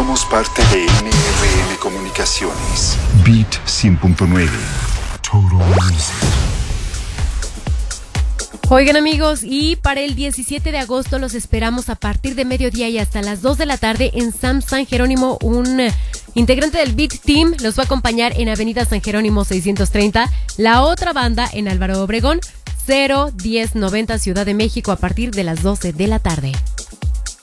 Somos parte de NRM Comunicaciones. Beat 100.9. Total Music. Oigan amigos, y para el 17 de agosto los esperamos a partir de mediodía y hasta las 2 de la tarde en San Jerónimo. Un integrante del Beat Team los va a acompañar en Avenida San Jerónimo 630. La otra banda en Álvaro Obregón 01090 Ciudad de México a partir de las 12 de la tarde.